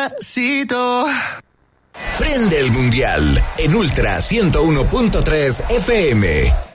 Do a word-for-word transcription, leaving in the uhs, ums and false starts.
despacito. Prende el Mundial en Ultra ciento uno punto tres F M.